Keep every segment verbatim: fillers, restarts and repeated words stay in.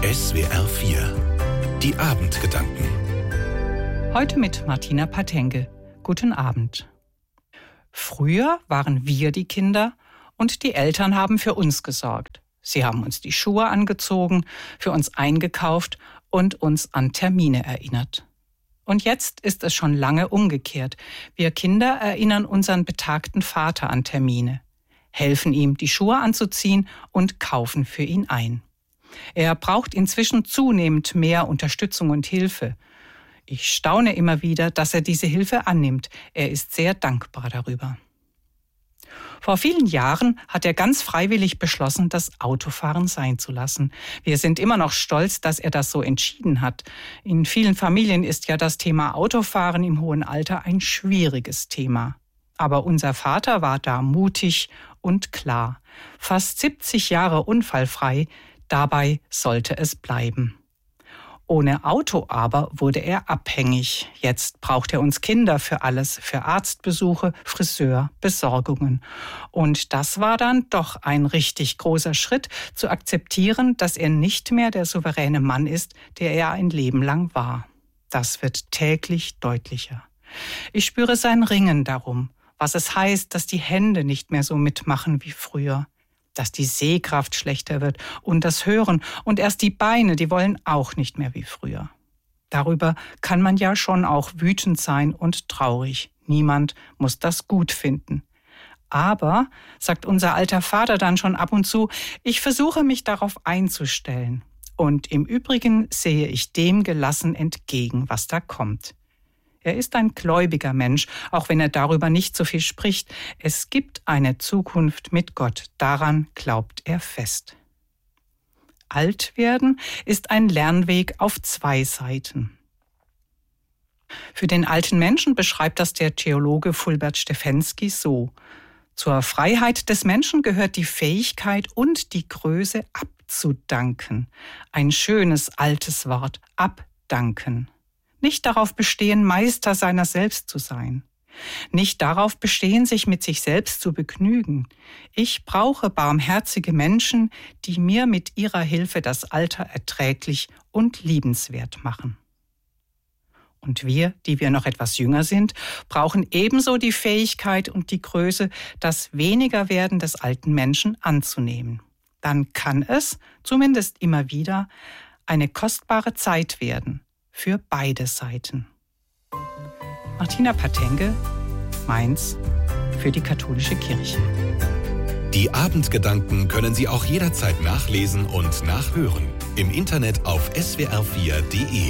S W R vier. Die Abendgedanken. Heute mit Martina Patengel. Guten Abend. Früher waren wir die Kinder und die Eltern haben für uns gesorgt. Sie haben uns die Schuhe angezogen, für uns eingekauft und uns an Termine erinnert. Und jetzt ist es schon lange umgekehrt. Wir Kinder erinnern unseren betagten Vater an Termine, helfen ihm, die Schuhe anzuziehen und kaufen für ihn ein. Er braucht inzwischen zunehmend mehr Unterstützung und Hilfe. Ich staune immer wieder, dass er diese Hilfe annimmt. Er ist sehr dankbar darüber. Vor vielen Jahren hat er ganz freiwillig beschlossen, das Autofahren sein zu lassen. Wir sind immer noch stolz, dass er das so entschieden hat. In vielen Familien ist ja das Thema Autofahren im hohen Alter ein schwieriges Thema. Aber unser Vater war da mutig und klar. Fast siebzig Jahre unfallfrei, dabei sollte es bleiben. Ohne Auto aber wurde er abhängig. Jetzt braucht er uns Kinder für alles, für Arztbesuche, Friseur, Besorgungen. Und das war dann doch ein richtig großer Schritt, zu akzeptieren, dass er nicht mehr der souveräne Mann ist, der er ein Leben lang war. Das wird täglich deutlicher. Ich spüre sein Ringen darum, was es heißt, dass die Hände nicht mehr so mitmachen wie früher, dass die Sehkraft schlechter wird und das Hören und erst die Beine, die wollen auch nicht mehr wie früher. Darüber kann man ja schon auch wütend sein und traurig. Niemand muss das gut finden. Aber, sagt unser alter Vater dann schon ab und zu, ich versuche mich darauf einzustellen. Und im Übrigen sehe ich dem gelassen entgegen, was da kommt. Er ist ein gläubiger Mensch, auch wenn er darüber nicht so viel spricht. Es gibt eine Zukunft mit Gott, daran glaubt er fest. Alt werden ist ein Lernweg auf zwei Seiten. Für den alten Menschen beschreibt das der Theologe Fulbert Stefensky so: Zur Freiheit des Menschen gehört die Fähigkeit und die Größe abzudanken. Ein schönes altes Wort, abdanken. Nicht darauf bestehen, Meister seiner selbst zu sein. Nicht darauf bestehen, sich mit sich selbst zu begnügen. Ich brauche barmherzige Menschen, die mir mit ihrer Hilfe das Alter erträglich und liebenswert machen. Und wir, die wir noch etwas jünger sind, brauchen ebenso die Fähigkeit und die Größe, das Wenigerwerden des alten Menschen anzunehmen. Dann kann es, zumindest immer wieder, eine kostbare Zeit werden. Für beide Seiten. Martina Patengel, Mainz, für die Katholische Kirche. Die Abendgedanken können Sie auch jederzeit nachlesen und nachhören. Im Internet auf S W R vier Punkt de.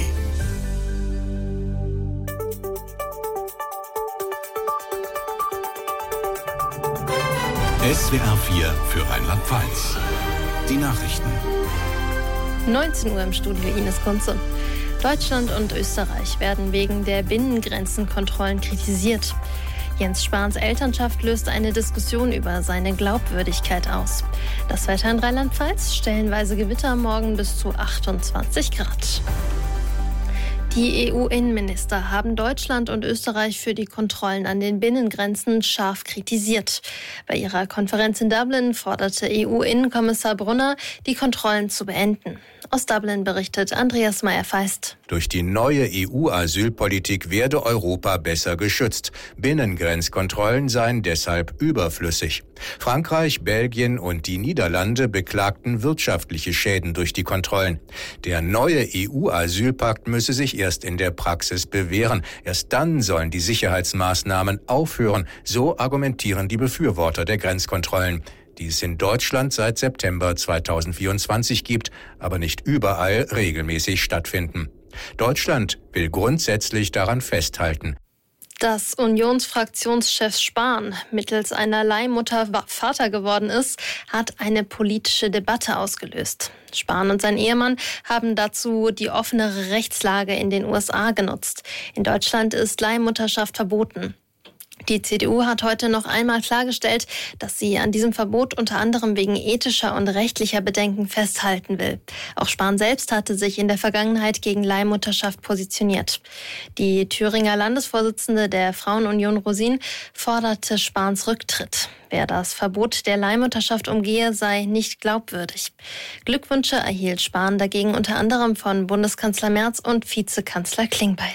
S W R vier für Rheinland-Pfalz. Die Nachrichten. neunzehn Uhr im Studio, Ines Kunze. Deutschland und Österreich werden wegen der Binnengrenzenkontrollen kritisiert. Jens Spahns Elternschaft löst eine Diskussion über seine Glaubwürdigkeit aus. Das Wetter in Rheinland-Pfalz, stellenweise Gewitter, morgen bis zu achtundzwanzig Grad. Die E U-Innenminister haben Deutschland und Österreich für die Kontrollen an den Binnengrenzen scharf kritisiert. Bei ihrer Konferenz in Dublin forderte E U-Innenkommissar Brunner, die Kontrollen zu beenden. Aus Dublin berichtet Andreas Meyer-Feist. Durch die neue E U-Asylpolitik werde Europa besser geschützt. Binnengrenzkontrollen seien deshalb überflüssig. Frankreich, Belgien und die Niederlande beklagten wirtschaftliche Schäden durch die Kontrollen. Der neue E U-Asylpakt müsse sich erst in der Praxis bewähren. Erst dann sollen die Sicherheitsmaßnahmen aufhören. So argumentieren die Befürworter der Grenzkontrollen, die es in Deutschland seit September zweitausendvierundzwanzig gibt, aber nicht überall regelmäßig stattfinden. Deutschland will grundsätzlich daran festhalten. Dass Unionsfraktionschef Spahn mittels einer Leihmutter Vater geworden ist, hat eine politische Debatte ausgelöst. Spahn und sein Ehemann haben dazu die offenere Rechtslage in den U S A genutzt. In Deutschland ist Leihmutterschaft verboten. Die C D U hat heute noch einmal klargestellt, dass sie an diesem Verbot unter anderem wegen ethischer und rechtlicher Bedenken festhalten will. Auch Spahn selbst hatte sich in der Vergangenheit gegen Leihmutterschaft positioniert. Die Thüringer Landesvorsitzende der Frauenunion Rosin forderte Spahns Rücktritt. Wer das Verbot der Leihmutterschaft umgehe, sei nicht glaubwürdig. Glückwünsche erhielt Spahn dagegen unter anderem von Bundeskanzler Merz und Vizekanzler Klingbeil.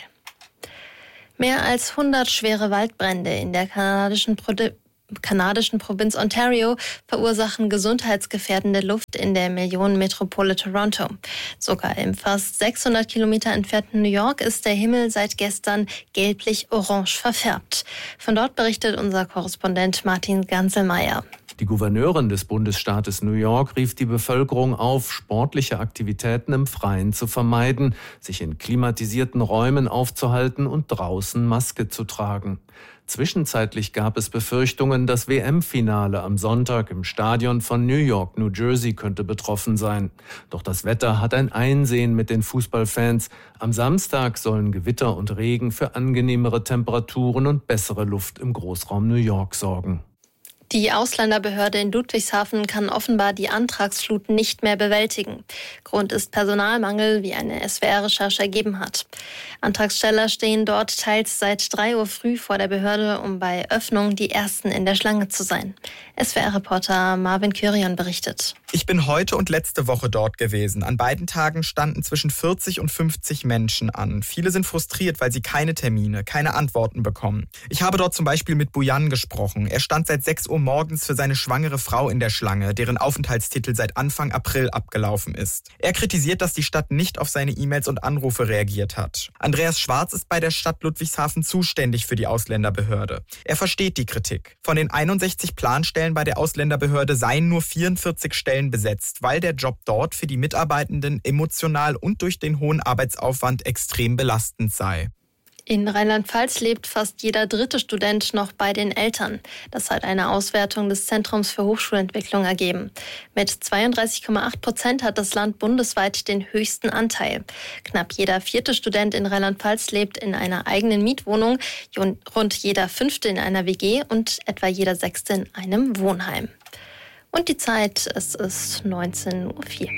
Mehr als hundert schwere Waldbrände in der kanadischen, Pro- kanadischen Provinz Ontario verursachen gesundheitsgefährdende Luft in der Millionenmetropole Toronto. Sogar im fast sechshundert Kilometer entfernten New York ist der Himmel seit gestern gelblich-orange verfärbt. Von dort berichtet unser Korrespondent Martin Ganselmeier. Die Gouverneurin des Bundesstaates New York rief die Bevölkerung auf, sportliche Aktivitäten im Freien zu vermeiden, sich in klimatisierten Räumen aufzuhalten und draußen Maske zu tragen. Zwischenzeitlich gab es Befürchtungen, das W M-Finale am Sonntag im Stadion von New York, New Jersey könnte betroffen sein. Doch das Wetter hat ein Einsehen mit den Fußballfans. Am Samstag sollen Gewitter und Regen für angenehmere Temperaturen und bessere Luft im Großraum New York sorgen. Die Ausländerbehörde in Ludwigshafen kann offenbar die Antragsflut nicht mehr bewältigen. Grund ist Personalmangel, wie eine S W R-Recherche ergeben hat. Antragsteller stehen dort teils seit drei Uhr früh vor der Behörde, um bei Öffnung die Ersten in der Schlange zu sein. S W R-Reporter Marvin Kyrion berichtet. Ich bin heute und letzte Woche dort gewesen. An beiden Tagen standen zwischen vierzig und fünfzig Menschen an. Viele sind frustriert, weil sie keine Termine, keine Antworten bekommen. Ich habe dort zum Beispiel mit Bujan gesprochen. Er stand seit sechs Uhr morgens für seine schwangere Frau in der Schlange, deren Aufenthaltstitel seit Anfang April abgelaufen ist. Er kritisiert, dass die Stadt nicht auf seine E-Mails und Anrufe reagiert hat. Andreas Schwarz ist bei der Stadt Ludwigshafen zuständig für die Ausländerbehörde. Er versteht die Kritik. Von den einundsechzig Planstellen bei der Ausländerbehörde seien nur vierundvierzig Stellen besetzt, weil der Job dort für die Mitarbeitenden emotional und durch den hohen Arbeitsaufwand extrem belastend sei. In Rheinland-Pfalz lebt fast jeder dritte Student noch bei den Eltern. Das hat eine Auswertung des Zentrums für Hochschulentwicklung ergeben. Mit zweiunddreißig Komma acht Prozent hat das Land bundesweit den höchsten Anteil. Knapp jeder vierte Student in Rheinland-Pfalz lebt in einer eigenen Mietwohnung, rund jeder fünfte in einer W G und etwa jeder sechste in einem Wohnheim. Und die Zeit, es ist neunzehn Uhr vier.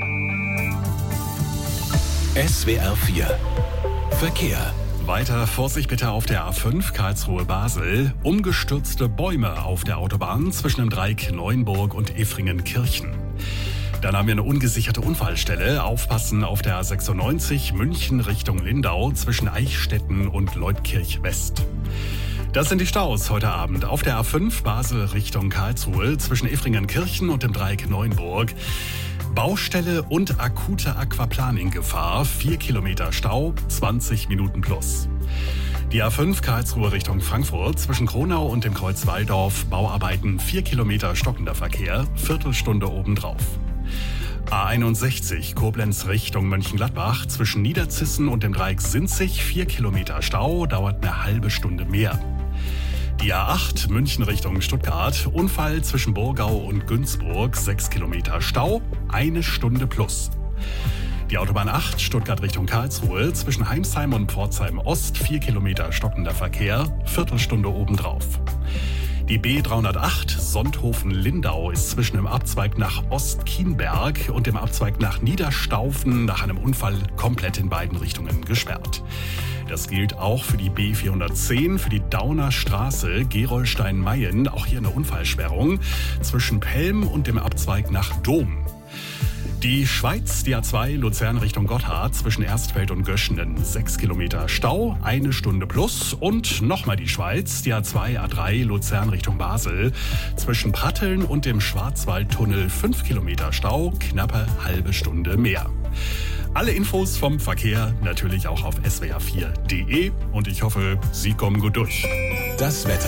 S W R vier Verkehr. Weiter Vorsicht bitte auf der A fünf Karlsruhe-Basel. Umgestürzte Bäume auf der Autobahn zwischen dem Dreieck Neuenburg und Effringen-Kirchen. Dann haben wir eine ungesicherte Unfallstelle. Aufpassen auf der A sechsundneunzig München Richtung Lindau zwischen Eichstätten und Leutkirch West. Das sind die Staus heute Abend auf der A fünf Basel Richtung Karlsruhe zwischen Effringen-Kirchen und dem Dreieck Neuenburg. Baustelle und akute Aquaplaning-Gefahr. Vier Kilometer Stau, zwanzig Minuten plus. Die A fünf Karlsruhe Richtung Frankfurt zwischen Kronau und dem Kreuz Walldorf. Bauarbeiten, vier Kilometer stockender Verkehr, Viertelstunde obendrauf. A einundsechzig Koblenz Richtung Mönchengladbach zwischen Niederzissen und dem Dreieck Sinzig. Vier Kilometer Stau, dauert eine halbe Stunde mehr. Die A acht München Richtung Stuttgart, Unfall zwischen Burgau und Günzburg, sechs Kilometer Stau, eine Stunde plus. Die Autobahn acht Stuttgart Richtung Karlsruhe, zwischen Heimsheim und Pforzheim Ost, vier Kilometer stockender Verkehr, Viertelstunde obendrauf. Die B dreihundertacht Sonthofen-Lindau ist zwischen dem Abzweig nach Ostkienberg und dem Abzweig nach Niederstaufen nach einem Unfall komplett in beiden Richtungen gesperrt. Das gilt auch für die B vierhundertzehn, für die Dauner Straße, Gerolstein-Mayen, auch hier eine Unfallsperrung zwischen Pelm und dem Abzweig nach Dom. Die Schweiz, die A zwei Luzern Richtung Gotthard zwischen Erstfeld und Göschenen, sechs Kilometer Stau, eine Stunde plus. Und nochmal die Schweiz, die A zwei A drei Luzern Richtung Basel zwischen Pratteln und dem Schwarzwaldtunnel, fünf Kilometer Stau, knappe halbe Stunde mehr. Alle Infos vom Verkehr natürlich auch auf S W R vier Punkt D E und ich hoffe, Sie kommen gut durch. Das Wetter.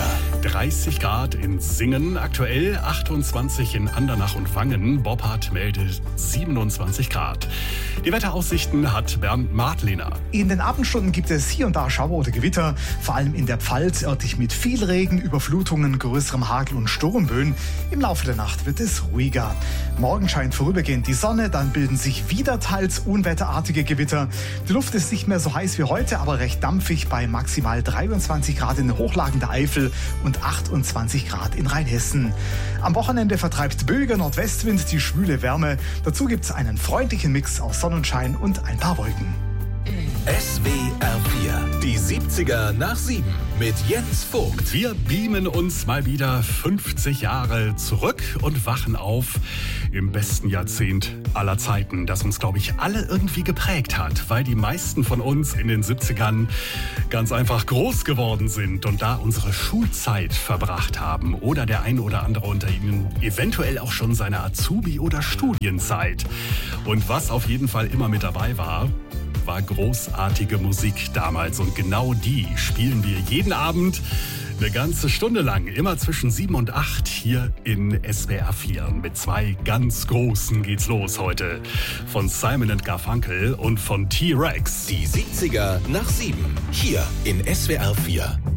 dreißig Grad in Singen, aktuell achtundzwanzig in Andernach und Wangen. Boppard meldet siebenundzwanzig Grad. Die Wetteraussichten hat Bernd Martlehner. In den Abendstunden gibt es hier und da Schauer oder Gewitter, vor allem in der Pfalz örtlich mit viel Regen, Überflutungen, größerem Hagel und Sturmböen. Im Laufe der Nacht wird es ruhiger. Morgen scheint vorübergehend die Sonne, dann bilden sich wieder teils unwetterartige Gewitter. Die Luft ist nicht mehr so heiß wie heute, aber recht dampfig bei maximal dreiundzwanzig Grad in den Hochlagen der Eifel und achtundzwanzig Grad in Rheinhessen. Am Wochenende vertreibt böiger Nordwestwind die schwüle Wärme. Dazu gibt es einen freundlichen Mix aus Sonnenschein und ein paar Wolken. S W R vier, die siebziger nach sieben mit Jens Vogt. Wir beamen uns mal wieder fünfzig Jahre zurück und wachen auf im besten Jahrzehnt aller Zeiten, das uns, glaube ich, alle irgendwie geprägt hat, weil die meisten von uns in den siebzigern ganz einfach groß geworden sind und da unsere Schulzeit verbracht haben oder der ein oder andere unter ihnen eventuell auch schon seine Azubi- oder Studienzeit. Und was auf jeden Fall immer mit dabei war, war großartige Musik damals und genau die spielen wir jeden Abend eine ganze Stunde lang, immer zwischen sieben und acht hier in S W R vier. Mit zwei ganz Großen geht's los heute, von Simon and Garfunkel und von T-Rex. Die siebziger nach sieben, hier in S W R vier.